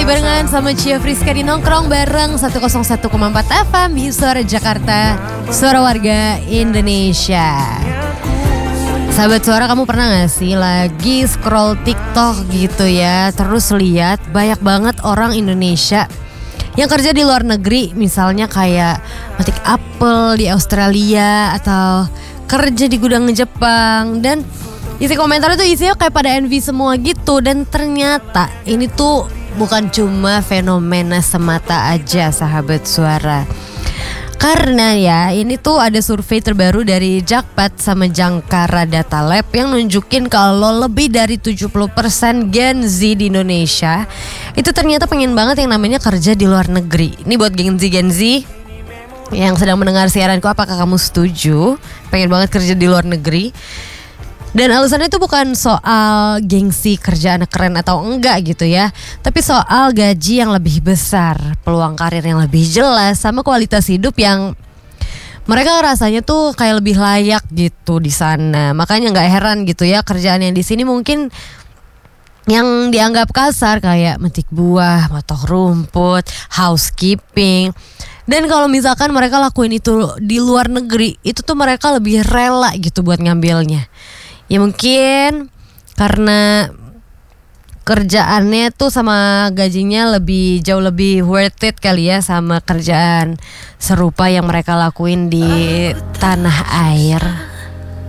barengan sama Cia Friska di Nongkrong bareng 101,4 FM di Suara Jakarta, Suara Warga Indonesia. Sahabat Suara, kamu pernah gak sih lagi scroll TikTok gitu ya, terus lihat banyak banget orang Indonesia yang kerja di luar negeri, misalnya kayak metik apel di Australia atau kerja di gudang Jepang, dan isi komentar itu isinya kayak pada envy semua gitu. Dan ternyata ini tuh bukan cuma fenomena semata aja, sahabat Suara. Karena ya ini tuh ada survei terbaru dari Jakpat sama Jangkara Data Lab yang nunjukin kalau lebih dari 70% Gen Z di Indonesia itu ternyata pengen banget yang namanya kerja di luar negeri. Ini buat Gen Z yang sedang mendengar siaranku, apakah kamu setuju pengen banget kerja di luar negeri? Dan alasannya itu bukan soal gengsi kerja anak keren atau enggak gitu ya, tapi soal gaji yang lebih besar, peluang karir yang lebih jelas, sama kualitas hidup yang mereka rasanya tuh kayak lebih layak gitu di sana. Makanya nggak heran gitu ya kerjaan yang di sini mungkin yang dianggap kasar kayak metik buah, motong rumput, housekeeping. Dan kalau misalkan mereka lakuin itu di luar negeri, itu tuh mereka lebih rela gitu buat ngambilnya. Ya mungkin karena kerjaannya tuh sama gajinya jauh lebih worth it kali ya sama kerjaan serupa yang mereka lakuin di tanah air.